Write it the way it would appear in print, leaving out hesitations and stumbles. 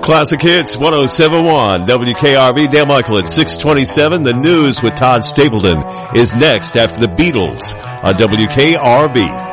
Classic Hits 107.1 WKRV. Dan Michael at 627. The news with Todd Stapleton is next after the Beatles on WKRV.